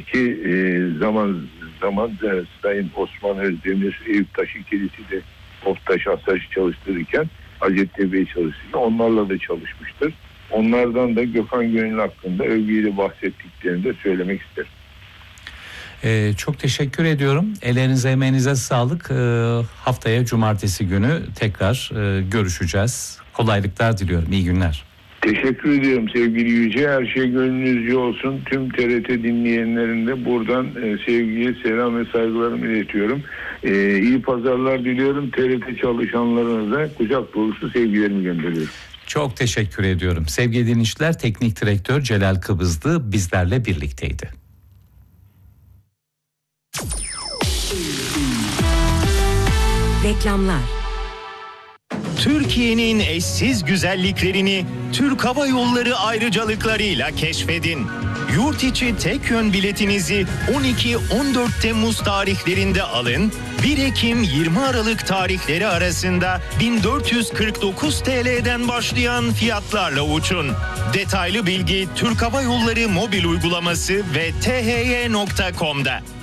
ki zaman Sayın Osman Özdemir, Eyüp Taş ikilisi de Oftaş Asaç'ı çalıştırırken Hacettepe'yi çalıştırırken onlarla da çalışmıştır. Onlardan da Gökhan Gönül hakkında övgüyle bahsettiklerini de söylemek isterim. Çok teşekkür ediyorum. Ellerinize emeğinize sağlık. Haftaya cumartesi günü tekrar görüşeceğiz. Kolaylıklar diliyorum. İyi günler. Teşekkür ediyorum sevgili Yüce. Her şey gönlünüzce olsun. Tüm TRT dinleyenlerine buradan sevgiye selam ve saygılarımı iletiyorum. İyi pazarlar diliyorum. TRT çalışanlarına da kucak dolusu sevgilerimi gönderiyorum. Çok teşekkür ediyorum. Sevgili dinleyiciler, Teknik Direktör Celal Kıbızlı bizlerle birlikteydi. Reklamlar. Türkiye'nin eşsiz güzelliklerini Türk Hava Yolları ayrıcalıklarıyla keşfedin. Yurt içi tek yön biletinizi 12-14 Temmuz tarihlerinde alın. 1 Ekim 20 Aralık tarihleri arasında 1449 TL'den başlayan fiyatlarla uçun. Detaylı bilgi Türk Hava Yolları mobil uygulaması ve thy.com'da.